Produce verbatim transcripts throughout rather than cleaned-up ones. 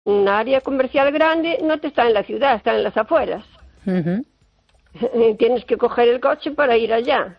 un área comercial grande no te está en la ciudad, está en las afueras. Uh-huh. Tienes que coger el coche para ir allá.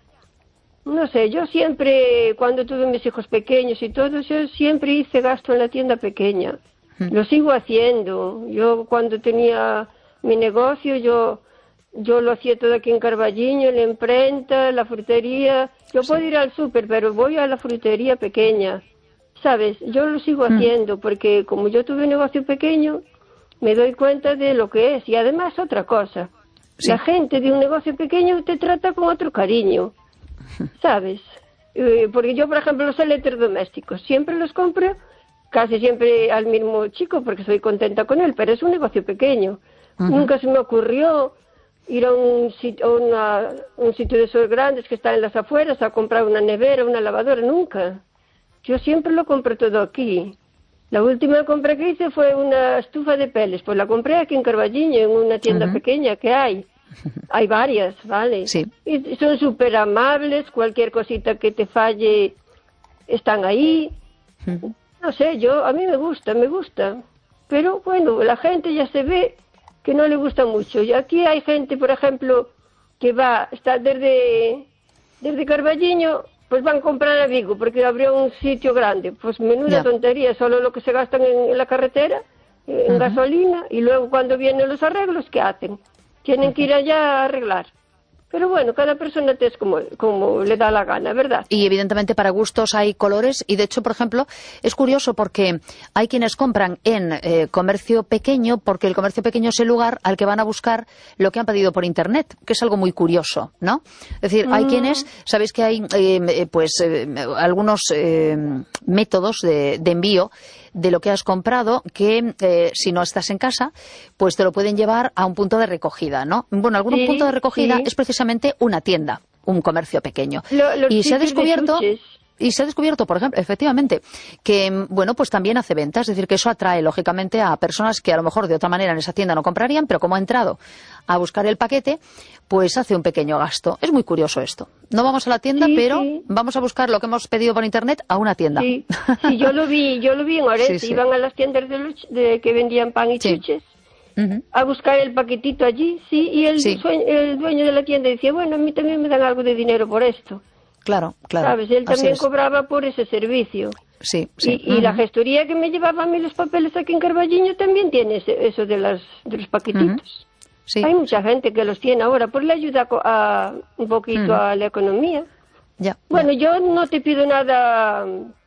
No sé, yo siempre, cuando tuve mis hijos pequeños y todo, yo siempre hice gasto en la tienda pequeña. Uh-huh. Lo sigo haciendo. Yo cuando tenía mi negocio, yo yo lo hacía todo aquí en Carballiño, en la imprenta, la frutería. Yo sí. puedo ir al súper, pero voy a la frutería pequeña. ¿Sabes? Yo lo sigo uh-huh. haciendo porque como yo tuve un negocio pequeño, me doy cuenta de lo que es. Y además otra cosa. Sí. La gente de un negocio pequeño te trata con otro cariño, ¿sabes? Eh, porque yo, por ejemplo, los electrodomésticos, siempre los compro, casi siempre al mismo chico, porque soy contenta con él, pero es un negocio pequeño. Uh-huh. Nunca se me ocurrió ir a un sitio, una, un sitio de esos grandes que está en las afueras a comprar una nevera, una lavadora, nunca. Yo siempre lo compro todo aquí. La última compra que hice fue una estufa de peles, pues la compré aquí en Carballiño, en una tienda uh-huh. pequeña que hay. Hay varias, ¿vale? Sí. Y son súper amables, cualquier cosita que te falle están ahí. Uh-huh. No sé, yo, a mí me gusta, me gusta. Pero bueno, la gente ya se ve que no le gusta mucho. Y aquí hay gente, por ejemplo, que va, está desde, desde Carballiño, pues van a comprar a Vigo, porque abrió un sitio grande. Pues menuda yeah. tontería, solo lo que se gastan en, en la carretera, en uh-huh. gasolina, y luego cuando vienen los arreglos, ¿qué hacen? Tienen que ir allá a arreglar. Pero bueno, cada persona es como, como le da la gana, ¿verdad? Y evidentemente para gustos hay colores. Y de hecho, por ejemplo, es curioso porque hay quienes compran en eh, comercio pequeño, porque el comercio pequeño es el lugar al que van a buscar lo que han pedido por Internet, que es algo muy curioso, ¿no? Es decir, mm. hay quienes, sabéis que hay eh, pues eh, algunos eh, métodos de, de envío de lo que has comprado que eh, si no estás en casa, pues te lo pueden llevar a un punto de recogida, ¿no? Bueno, algún sí, punto de recogida sí. es precisamente una tienda, un comercio pequeño. Lo, y se ha descubierto... De Y se ha descubierto, por ejemplo, efectivamente, que, bueno, pues también hace ventas, es decir, que eso atrae, lógicamente, a personas que a lo mejor de otra manera en esa tienda no comprarían, pero como ha entrado a buscar el paquete, pues hace un pequeño gasto. Es muy curioso esto. No vamos a la tienda, sí, pero sí. vamos a buscar lo que hemos pedido por Internet a una tienda. Sí, sí yo lo vi, yo lo vi en Orense, sí, sí. Iban a las tiendas de, los, de que vendían pan y sí. chuches. Uh-huh. A buscar el paquetito allí, sí, y el, sí. sueño, el dueño de la tienda decía, bueno, a mí también me dan algo de dinero por esto. Claro, claro. ¿Sabes? Él también cobraba por ese servicio. Sí, sí. Y, y uh-huh. la gestoría que me llevaba a mí los papeles aquí en Carballiño también tiene ese, eso de, las, de los paquetitos. Uh-huh. Sí. Hay mucha gente que los tiene ahora, pues le ayuda a, a un poquito uh-huh. a la economía. Ya. Bueno, ya. yo no te pido nada,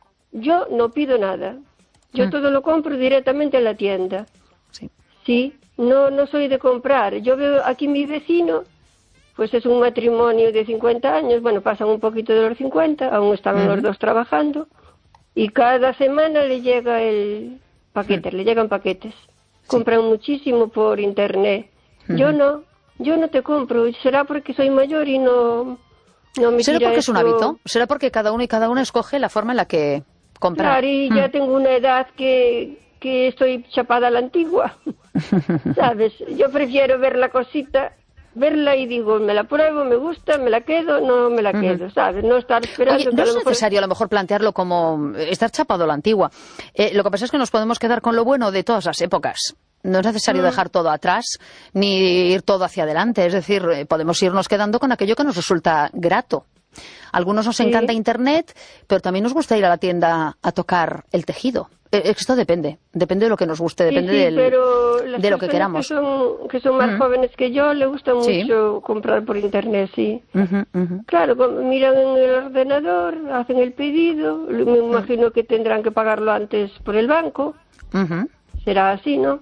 yo no pido nada. Yo uh-huh. todo lo compro directamente en la tienda. Sí. Sí, no, no soy de comprar. Yo veo aquí mi vecino... Pues es un matrimonio de cincuenta años, bueno, pasan un poquito de los cincuenta, aún están uh-huh. los dos trabajando, y cada semana le llega el paquete, uh-huh. le llegan paquetes. Sí. Compran muchísimo por internet. Uh-huh. Yo no, yo no te compro, será porque soy mayor y no, no me ¿Será tira porque esto... es un hábito? ¿Será porque cada uno y cada uno escoge la forma en la que compra? Claro, y uh-huh. ya tengo una edad que, que estoy chapada a la antigua, ¿sabes? Yo prefiero ver la cosita... verla y digo, me la pruebo, me gusta, me la quedo, no me la quedo, uh-huh. ¿sabes? No estar esperando... Oye, no que es a lo mejor... necesario a lo mejor plantearlo como estar chapado a la antigua. Eh, lo que pasa es que nos podemos quedar con lo bueno de todas las épocas. No es necesario uh-huh. dejar todo atrás ni ir todo hacia adelante. Es decir, eh, podemos irnos quedando con aquello que nos resulta grato. A algunos nos sí. encanta Internet, pero también nos gusta ir a la tienda a tocar el tejido. Esto depende, depende de lo que nos guste, depende sí, sí, del, pero las de lo que queramos. Que son, que son más uh-huh. jóvenes que yo, le gusta mucho sí. comprar por Internet, sí. Uh-huh, uh-huh. Claro, miran en el ordenador, hacen el pedido, me imagino que tendrán que pagarlo antes por el banco. Uh-huh. Será así, ¿no?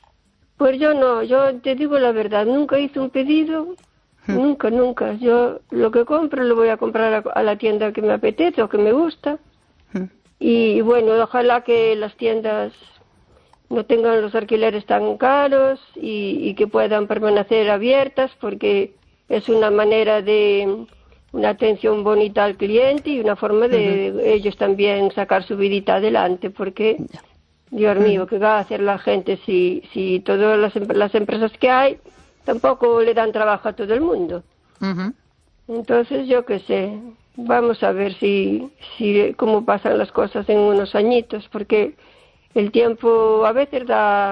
Pues yo no, yo te digo la verdad, nunca hice un pedido, uh-huh. nunca, nunca. Yo lo que compro lo voy a comprar a, a la tienda que me apetece o que me gusta. Uh-huh. Y bueno, ojalá que las tiendas no tengan los alquileres tan caros y, y que puedan permanecer abiertas porque es una manera de una atención bonita al cliente y una forma de uh-huh. ellos también sacar su vidita adelante porque, Dios mío, uh-huh. ¿qué va a hacer la gente si, si todas las, las empresas que hay tampoco le dan trabajo a todo el mundo? Uh-huh. Entonces, yo qué sé... Vamos a ver si, si cómo pasan las cosas en unos añitos, porque el tiempo a veces da